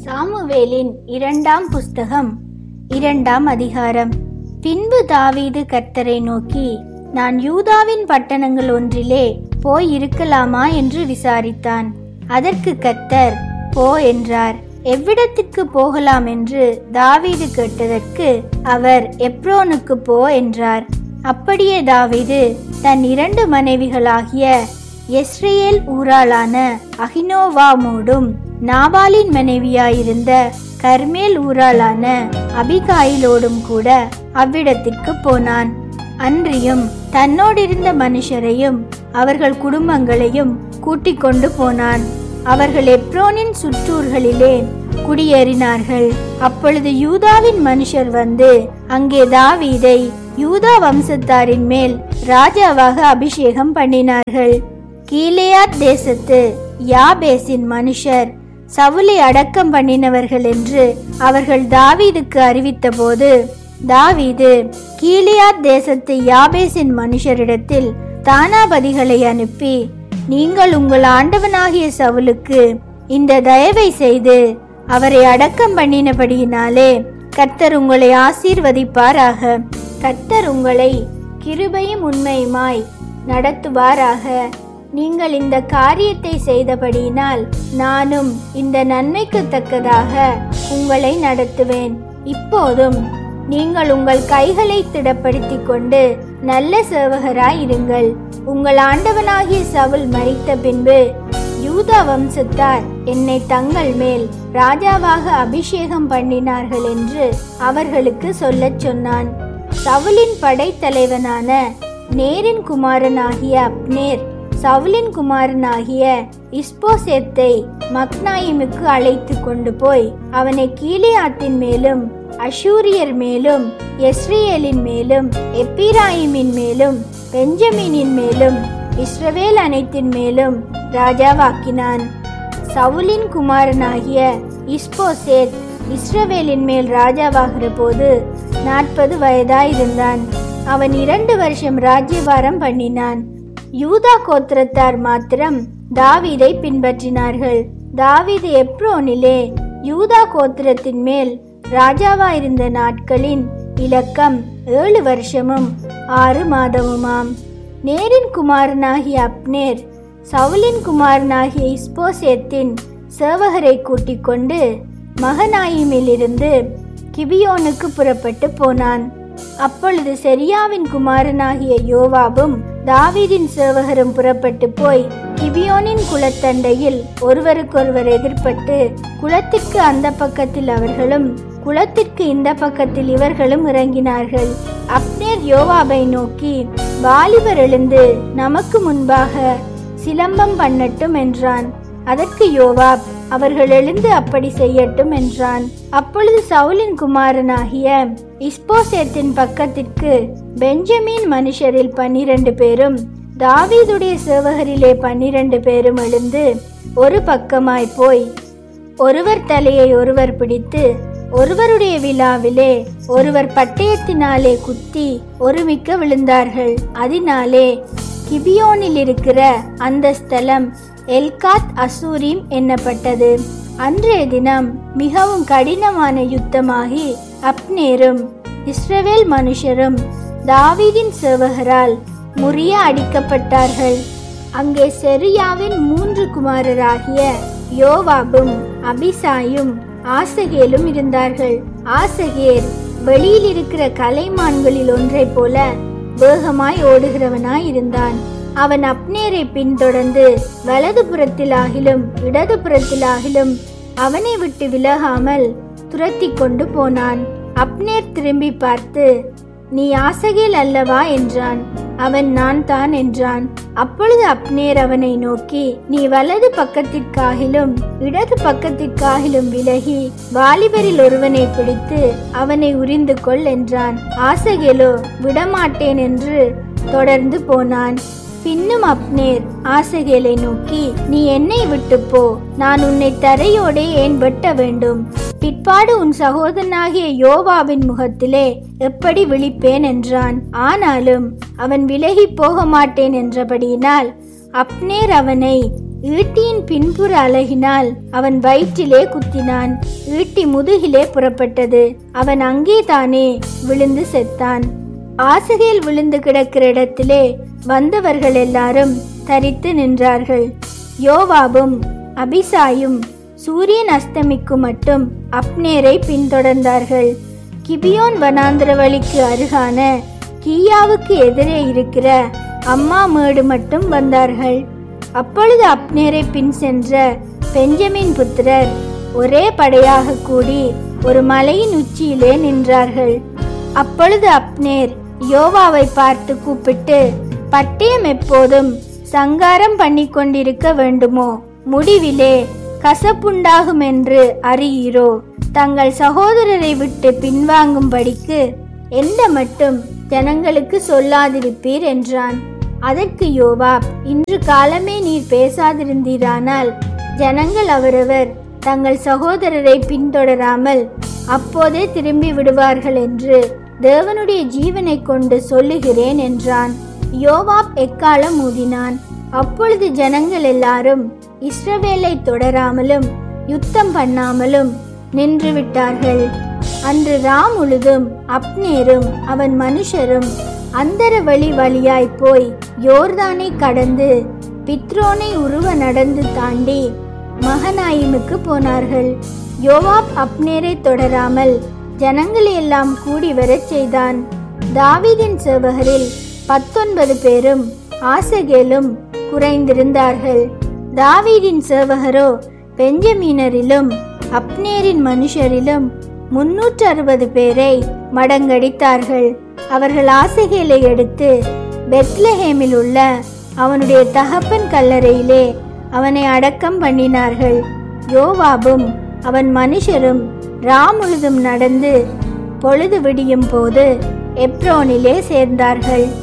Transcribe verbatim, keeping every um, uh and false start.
சாமுவேலின் இரண்டாம் புஸ்தகம் இரண்டாம் அதிகாரம். பின்பு தாவீது கர்த்தரை நோக்கி, நான் யூதாவின் பட்டணங்கள் ஒன்றிலே போய் இருக்கலாமா என்று விசாரித்தான். அதற்கு கர்த்தர், போ என்றார். எவ்விடத்திற்கு போகலாம் என்று தாவீது கேட்டதற்கு அவர், எப்ரோனுக்கு போ என்றார். அப்படியே தாவீது தன் இரண்டு மனைவிகளாகிய யெஸ்ரயேல் ஊராளான அகினோவாமோடும் நாபாலின் மனைவியாயிருந்த கர்மேல் ஊராளான அபிகாயிலோடும் கூட அவ்விடத்திற்கு போனான். அன்றியும் தன்னோடிருந்த மனுஷரையும் அவர்கள் குடும்பங்களையும் கூட்டிக் கொண்டு போனான். அவர்கள் எப்ரோனின் சுற்றூர்களிலே குடியேறினார்கள். அப்பொழுது யூதாவின் மனுஷர் வந்து அங்கே தாவீதை யூதா வம்சத்தாரின் மேல் ராஜாவாக அபிஷேகம் பண்ணினார்கள். கீலேயாத் தேசத்து யாபேசின் மனுஷர் சவுலை அடக்கம் பண்ணினவர்கள் என்று அவர்கள் தாவீதுக்கு அறிவித்த போது, தாவீது கீலேயாத் தேசத்து யாபேசின் மனுஷரிடத்தில் தானாபதிகளை அனுப்பி, நீங்கள் உங்கள் ஆண்டவனாகிய சவுலுக்கு இந்த தயவை செய்து அவரை அடக்கம் பண்ணினபடியினாலே கர்த்தர் உங்களை ஆசீர்வதிப்பாராக. கர்த்தர் உங்களை கிருபையும் உண்மையுமாய் நடத்துவாராக. நீங்கள் இந்த காரியத்தை செய்தபடியினால் நானும் இந்த நன்மைக்கு தக்கதாக உங்களை நடத்துவேன். இப்போதும் நீங்கள் உங்கள் கைகளை திடப்படுத்தி கொண்டு நல்ல சேவகராய் இருங்கள். உங்கள் ஆண்டவனாகிய சவுல் மரித்த பின்பு யூதா வம்சத்தார் என்னை தங்கள் மேல் ராஜாவாக அபிஷேகம் பண்ணினார்கள் என்று அவர்களுக்கு சொல்லச் சொன்னான். சவுலின் படைத்தலைவனான நேரின் குமாரனாகிய அப்னேர் சவுலின் குமாரனாகிய இஸ்போசேத்தை மக்னாயிமுக்கு அழைத்து கொண்டு போய் அவனை கீலேயாத்தின் மேலும் அஷூரியர் மேலும் யெஸ்ரயேலின் மேலும் எப்பிராயிமின் மேலும் பெஞ்சமீனின் மேலும் இஸ்ரவேல் அனைத்தின் மேலும் ராஜாவாக்கினான். சவுலின் குமாரனாகிய இஸ்போசேத் இஸ்ரவேலின் மேல் ராஜாவாகிற போது நாற்பது வயதாயிருந்தான். அவன் இரண்டு வருஷம் ராஜ்யபாரம் பண்ணினான். யூதா கோத்திரத்தார் மாத்திரம் தாவீதை பின்பற்றினார்கள். தாவீது எப்ரோனிலே யூதா கோத்திரத்தின் மேல் ராஜாவாயிருந்த நாட்களின் இலக்கம் ஏழு வருஷமும் ஆறு மாதமுமாம். நேரின் குமாரனாகிய அப்னேர் சவுலின் குமாரனாகிய இஸ்போசேத்தின் சேவகரை கூட்டிக் கொண்டு மகனாயிமிலிருந்து கிபியோனுக்கு புறப்பட்டு போனான். அப்பொழுது செரியாவின் குமாரனாகிய யோவாபும் தாவீதின் சேவகரும் புறப்பட்டு போய் கிபியோனின் குளத்தண்டையில் ஒருவருக்கொருவர் எதிர்பட்டு குளத்திற்கு அந்த பக்கத்தில் அவர்களும் குளத்திற்கு இந்த பக்கத்தில் இவர்களும் இறங்கினார்கள். அப்னேர் யோவாபை நோக்கி, வாலிபர் எழுந்து நமக்கு முன்பாக சிலம்பம் பண்ணட்டும் என்றான். அதற்கு யோவாப், அவர்கள் எழுந்து அப்படி செய்யட்டும் என்றான். அப்பொழுது சவுலின் குமாரனாகிய இஸ்போசேத்தின் பக்கத்திற்கு பெஞ்சமீன் மனுஷரில் பன்னிரண்டு பேரும் தாவீதுடைய சேவகரிலே பன்னிரண்டு பேரும் எழுந்து ஒரு பக்கமாய் போய் ஒருவர் தலையை ஒருவர் பிடித்து ஒருவருடைய விழாவிலே ஒருவர் பட்டயத்தினாலே குத்தி ஒருமிக்க விழுந்தார்கள். அதனாலே கிபியோனில் இருக்கிற அந்த ஸ்தலம் எல்காத் அசூரிம் என்னப்பட்டது. அன்றைய தினம் மிகவும் கடினமான யுத்தமாகி அப்னேரும் இஸ்ரவேல் மனுஷரும் தாவீதின் சேவகரால் முறிய அடிக்கப்பட்டார்கள். அங்கே செரியாவின் மூன்று குமாரராகிய யோவாபும் அபிசாயும் ஆசகேலும் இருந்தார்கள். ஆசகேர் வெளியில் இருக்கிற கலைமான்களில் ஒன்றை போல வேகமாய் ஓடுகிறவனாய் இருந்தான். அவன் அப்னேரை பின்தொடர்ந்து வலது புறத்திலாகிலும் இடது புறத்திலாகிலும் அவனை விட்டு விலகாமல் துரத்தி கொண்டு போனான். அப்னேர் திரும்பி பார்த்து, நீ ஆசகேல் அல்லவா என்றான். அவன், நான் தான் என்றான். அப்பொழுது அப்னேர் அவனை நோக்கி, நீ வலது பக்கத்திற்காகிலும் இடது பக்கத்திற்காகிலும் விலகி வாலிபரில் ஒருவனை பிடித்து அவனை உரிந்து கொள் என்றான். ஆசகேலோ விடமாட்டேன் என்று தொடர்ந்து போனான். பின்னும் அப்னேர் ஆசகேலை நோக்கி, நீ என்னை விட்டு போ, நான் உன்னை தரையோடே ஏன் வெட்ட வேண்டும்? பிற்பாடு உன் சகோதரனாகிய யோவாபின் முகத்திலே எப்படி விழிப்பேன் என்றான். ஆனாலும் அவன் விலகி போக மாட்டேன் என்றபடியினால் அப்னேர் அவனை ஈட்டியின் பின்புற அலகினால் அவன் வயிற்றிலே குத்தினான். ஈட்டி முதுகிலே புறப்பட்டது. அவன் அங்கே தானே விழுந்து செத்தான். ஆசகேல் விழுந்து கிடக்கிற இடத்திலே வந்தவர்கள் எல்லாரும் தரித்து நின்றார்கள். யோவாபும் அபிசாயும் சூரியன் அஸ்தமிக்கும் மட்டும் அப்னேரை பின்தொடர்ந்தார்கள். கிபியோன் வனாந்திர வழிக்கு அருகான கீயாவுக்கு எதிரே இருக்கிற அம்மா மேடு மட்டும் வந்தார்கள். அப்பொழுது அப்னேரை பின் சென்ற பெஞ்சமின் புத்திரர் ஒரே படையாக கூடி ஒரு மலையின் உச்சியிலே நின்றார்கள். அப்பொழுது அப்னேர் யோவாவை பார்த்து கூப்பிட்டு, பட்டயம் எப்போதும் சங்காரம் பண்ணி கொண்டிருக்க வேண்டுமோ? முடிவிலே கசப்புண்டாகும் என்று அறியீரோ? தங்கள் சகோதரரை விட்டு பின்வாங்கும்படிக்கு எந்த மட்டும் ஜனங்களுக்கு சொல்லாதிருப்பீர் என்றான். அதற்கு யோவாப், இன்று காலமே நீர் பேசாதிருந்தீரானால் ஜனங்கள் அவரவர் தங்கள் சகோதரரை பின்தொடராமல் அப்போதே திரும்பி விடுவார்கள் என்று தேவனுடைய ஜீவனை கொண்டு சொல்லுகிறேன் என்றான். யோவாப் எக்காலம் ஊதினான். அப்பொழுது ஜனங்கள் எல்லாரும் இஸ்ரவேலை தொடராமலும் யுத்தம் பண்ணாமலும் நின்று விட்டார்கள். அன்று ரா முழுதும் அப்னேரும் அவன் மனுஷரும் அந்தர வழி வழியாய் போய் யோர்தானை கடந்து பித்ரோனை உருவ நடந்து தாண்டி மகனாயிமுக்கு போனார்கள். யோவாப் அப்னேரை தொடராமல் ஜனங்களை எல்லாம் கூடி வரச் செய்தான். தாவீதின் சேவகரில் பத்தொன்பது பேரும் ஆசகேலும் குறைந்திருந்தார்கள். தாவீதின் சேவகரோ பெஞ்சமீனரிலும் அப்னேரின் மனுஷரிலும் முன்னூற்று அறுபது பேரை மடங்கடித்தார்கள். அவர்கள் ஆசகேலை எடுத்து பெத்லஹேமில் உள்ள அவனுடைய தகப்பன் கல்லறையிலே அவனை அடக்கம் பண்ணினார்கள். யோவாபும் அவன் மனுஷரும் ரா முழுதும் நடந்து பொழுது விடியும் போது எப்ரோனிலே சேர்ந்தார்கள்.